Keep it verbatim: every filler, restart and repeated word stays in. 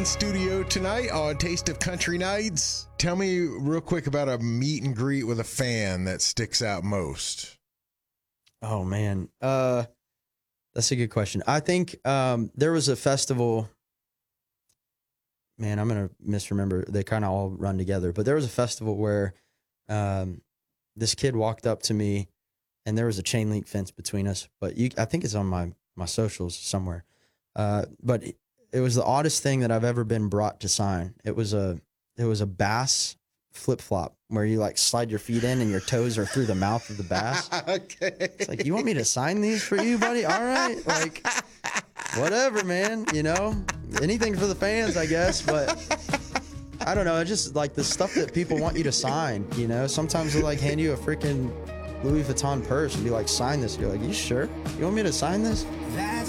in studio tonight on Taste of Country Nights. Tell me real quick about a meet and greet with a fan that sticks out most. Oh, man. Uh, that's a good question. I think um, there was a festival. Man, I'm going to misremember. They kind of all run together. But there was a festival where um, this kid walked up to me, and there was a chain link fence between us. But you, I think it's on my, my socials somewhere. Uh, but it, it was the oddest thing that I've ever been brought to sign. It was a it was a bass flip flop where you like slide your feet in and your toes are through the mouth of the bass. Okay. It's like, you want me to sign these for you, buddy? All right, like whatever, man. You know, anything for the fans, I guess. But I don't know. It's just like the stuff that people want you to sign. You know, sometimes they'll like hand you a freaking Louis Vuitton purse and be like, sign this. You're like, you sure? You want me to sign this?